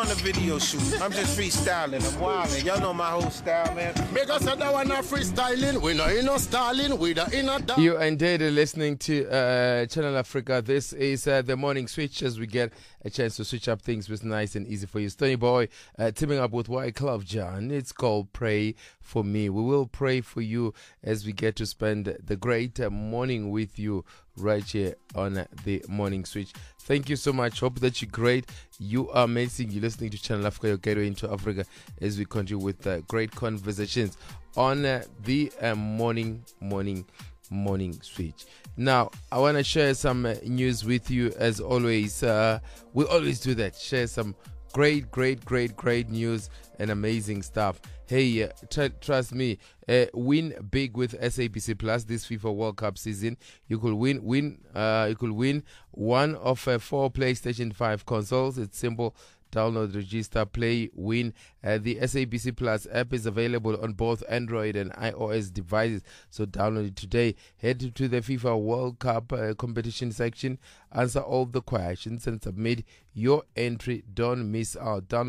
on the video shoot. I'm just freestyling. I'm wilding. Y'all know my whole style, man. Because of that one, not freestyling. We know no styling. We the inner. You are indeed listening to Channel Africa. This is the morning switch as we get a chance to switch up things with nice and easy for you. Stony Boy teaming up with Wyclef Jean. It's called Pray For Me. We will pray for you as we get to spend the great morning with you right here on the morning switch. Thank you so much. Hope that you're great. You are amazing. You're listening to Channel Africa, your gateway into Africa, as we continue with great conversations on the morning switch. Now, I want to share some news with you as always. We always do that. Share some great news and amazing stuff. Hey, trust me, win big with SABC Plus this FIFA World Cup season. You could win one of 4 PlayStation 5 consoles. It's simple. Download, register, play, win. The SABC Plus app is available on both Android and iOS devices, so download it today. Head to the FIFA World Cup competition section, answer all the questions and submit your entry. Don't miss out. Download